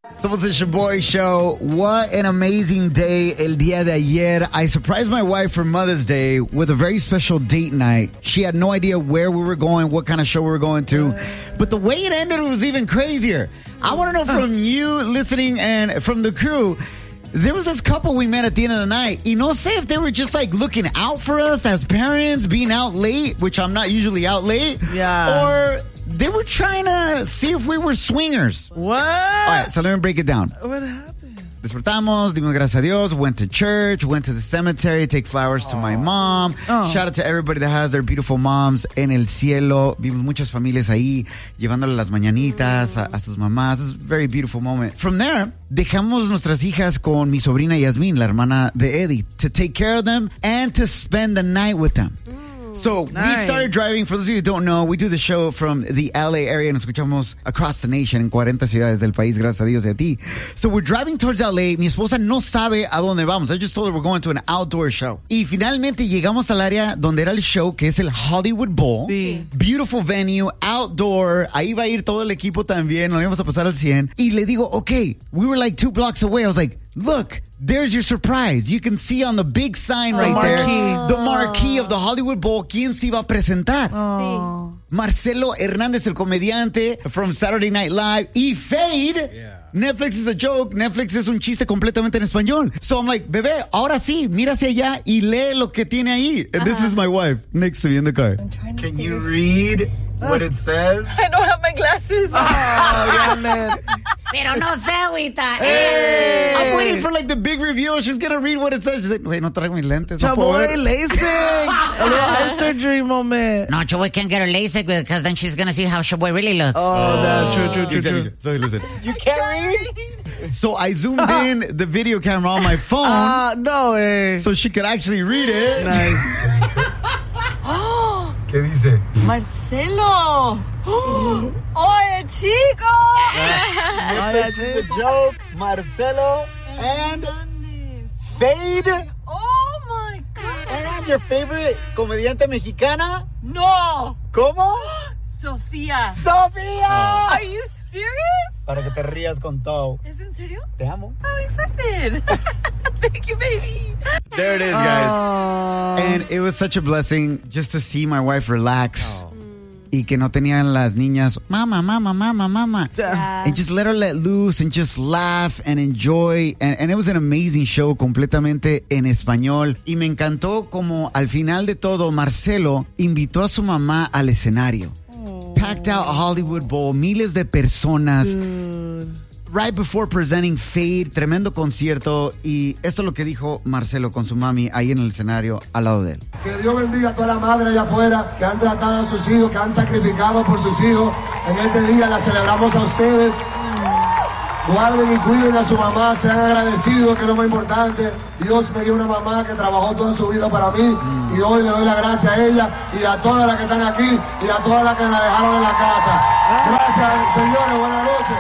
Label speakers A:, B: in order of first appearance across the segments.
A: Somos el Shaboy Show. What an amazing day el día de ayer. I surprised my wife for Mother's Day with a very special date night. She had no idea where we were going, what kind of show we were going to. But the way it ended was even crazier. I want to know from you listening and from the crew, there was this couple we met at the end of the night. Y no sé if they were just like looking out for us as parents, being out late, which I'm not usually out late.
B: Yeah.
A: Or they were trying to see if we were swingers.
B: What?
A: All right, so let me break it down.
B: What happened?
A: Despertamos, dimos gracias a Dios, went to church, went to the cemetery, take flowers to my mom. Shout out to everybody that has their beautiful moms en el cielo. Vimos muchas familias ahí, llevándole las mañanitas a sus mamás. It's a very beautiful moment. From there, dejamos nuestras hijas con mi sobrina Yasmin, la hermana de Eddie, to take care of them and to spend the night with them. So we started driving. For those of you who don't know, we do the show from the LA area. Nos escuchamos across the nation en 40 ciudades del país, gracias a Dios y a ti. So we're driving towards LA. Mi esposa no sabe a dónde vamos. I just told her we're going to an outdoor show. Y finalmente llegamos al área donde era el show, que es el Hollywood Bowl.
B: Sí.
A: Beautiful venue, outdoor. Ahí va a ir todo el equipo también. Nos íbamos a pasar al 100. Y le digo, okay, we were like 2 blocks away. I was like, look, there's your surprise. You can see on the big sign right there, the marquee of the Hollywood Bowl, quién se iba a presentar. Marcelo Hernández, el comediante from Saturday Night Live, y Fade. Yeah. Netflix is a joke. Netflix es un chiste completamente en español. So I'm like, bebé, ahora sí, mira hacia allá y lee lo que tiene ahí. And this is my wife next to me in the car.
C: Can you read what it says?
D: I don't have my glasses.
E: Pero no sé, ahorita.
A: I'm waiting for like the big reveal. She's gonna read what it says. She's like, wait, no traigo mis lentes.
B: Chaboy, LASIK. A little eye surgery moment.
E: No, Chaboy can't get her LASIK because then she's going to see how Chaboy really looks.
B: True.
A: So listen.
C: You can't read?
A: So I zoomed in the video camera on my phone.
B: No way.
A: So she could actually read it.
B: Nice.
C: ¿Qué dice?
D: Marcelo. Oye, chico.
C: This is a joke. Marcelo and Fade.
D: Oh, my God.
C: And your favorite comediante mexicana?
D: No.
C: ¿Cómo?
D: Sofía.
C: ¡Sofía!
D: Are you serious?
C: Para que te rías con todo.
D: ¿Es en serio?
C: Te amo.
D: I'm excited. Thank you, baby.
A: There it is, guys. And it was such a blessing just to see my wife relax. Y que no tenían las niñas, mama.
B: Yeah.
A: And just let her let loose and just laugh and enjoy. And it was an amazing show, completamente en español. Y me encantó como al final de todo, Marcelo invitó a su mamá al escenario. Packed out Hollywood Bowl, miles de personas. Right before presenting Fade, tremendo concierto. Y esto es lo que dijo Marcelo con su mami ahí en el escenario al lado de él.
F: Que Dios bendiga a toda la madre allá afuera que han tratado a sus hijos, que han sacrificado por sus hijos. En este día la celebramos a ustedes. Guarden y cuiden a su mamá, sean agradecidos, que es lo más importante. Dios me dio una mamá que trabajó toda su vida para mí y hoy le doy la gracia a ella y a todas las que están aquí y a todas las que la dejaron en la casa. Gracias, señores, buenas noches.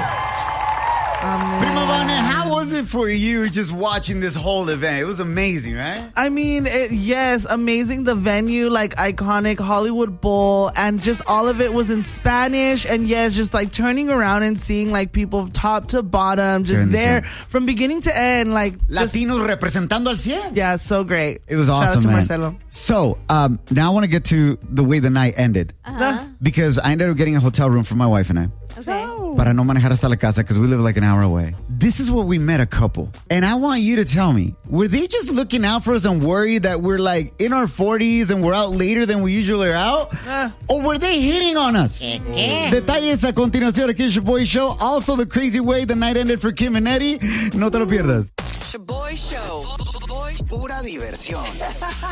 A: Prima Vane, how was it for you just watching this whole event? It was amazing, right?
B: I mean, yes, amazing. The venue, like iconic Hollywood Bowl, and just all of it was in Spanish. And yes, just like turning around and seeing like people top to bottom, just there from beginning to end, like
A: Latinos representando al 100.
B: Yeah, so great.
A: It was
B: Shout
A: awesome,
B: out to
A: man.
B: Marcelo.
A: So, now I want to get to the way the night ended. Because I ended up getting a hotel room for my wife and I.
D: Okay.
A: Para no manejar hasta la casa because we live like an hour away. This is where we met a couple. And I want you to tell me, were they just looking out for us and worried that we're like in our 40s and we're out later than we usually are out? Or were they hitting on us? Detalles a continuación aquí en Shaboy Show. Also, the crazy way the night ended for Kim and Eddie. No te lo pierdas.
G: Shaboy Show. Pura diversión.